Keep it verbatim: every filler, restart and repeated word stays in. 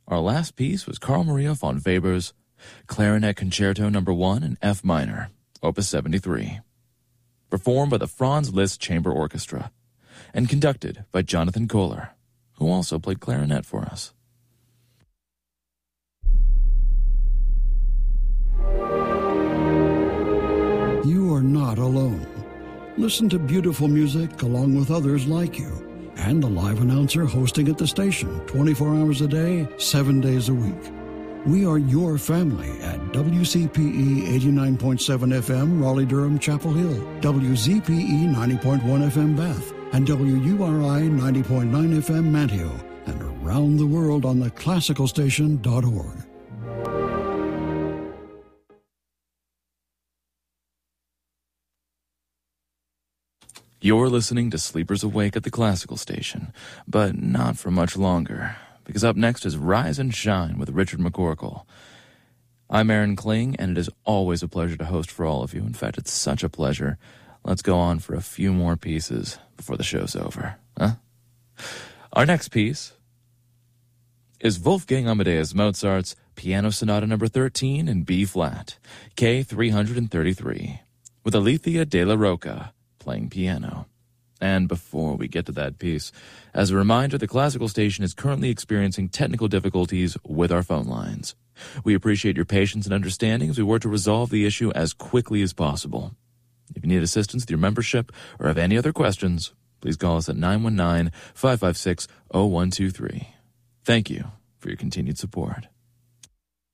Our last piece was Carl Maria von Weber's Clarinet Concerto Number one in F minor, Opus seventy-three, performed by the Franz Liszt Chamber Orchestra and conducted by Jonathan Kohler, who also played clarinet for us. You are not alone. Listen to beautiful music along with others like you and the live announcer hosting at the station twenty-four hours a day, seven days a week. We are your family at W C P E eighty-nine point seven F M Raleigh-Durham Chapel Hill, W Z P E ninety point one F M Bath, and W U R I ninety point nine F M Manteo, and around the world on the classical station dot org. You're listening to Sleepers Awake at the Classical Station, but not for much longer, because up next is Rise and Shine with Richard McCorkle. I'm Aaron Kling, and it is always a pleasure to host for all of you. In fact, it's such a pleasure. Let's go on for a few more pieces before the show's over. Huh? Our next piece is Wolfgang Amadeus Mozart's Piano Sonata Number thirteen in B-flat, K three thirty-three, with Alethea de la Roca playing piano. And before we get to that piece, as a reminder, the Classical Station is currently experiencing technical difficulties with our phone lines. We appreciate your patience and understanding as we work to resolve the issue as quickly as possible. If you need assistance with your membership or have any other questions, please call us at nine one nine, five five six, zero one two three. Thank you for your continued support.